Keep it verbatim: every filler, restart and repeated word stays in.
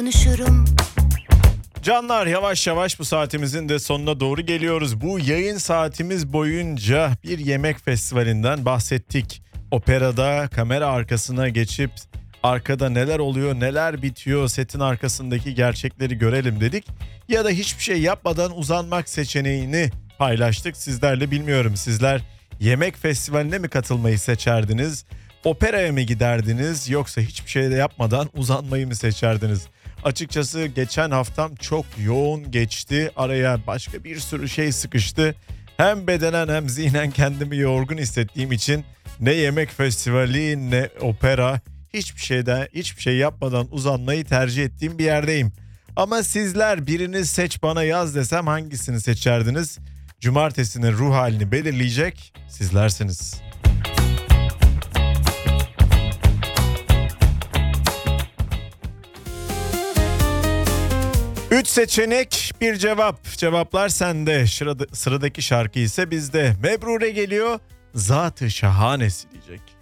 Konuşurum. Canlar, yavaş yavaş bu saatimizin de sonuna doğru geliyoruz. Bu yayın saatimiz boyunca bir yemek festivalinden bahsettik. Operada kamera arkasına geçip arkada neler oluyor, neler bitiyor, setin arkasındaki gerçekleri görelim dedik. Ya da hiçbir şey yapmadan uzanmak seçeneğini paylaştık sizlerle. Bilmiyorum, sizler yemek festivaline mi katılmayı seçerdiniz? Operaya mı giderdiniz, yoksa hiçbir şey de yapmadan uzanmayı mı seçerdiniz? Açıkçası geçen haftam çok yoğun geçti. Araya başka bir sürü şey sıkıştı. Hem bedenen hem zihnen kendimi yorgun hissettiğim için ne yemek festivali ne opera, hiçbir şeyden hiçbir şey yapmadan uzanmayı tercih ettiğim bir yerdeyim. Ama sizler birini seç bana yaz desem hangisini seçerdiniz? Cumartesinin ruh halini belirleyecek sizlersiniz. Üç seçenek, bir cevap. Cevaplar sende. Şırada, sıradaki şarkı ise bizde. Mebrure geliyor. Zat-ı şahanesi diyecek.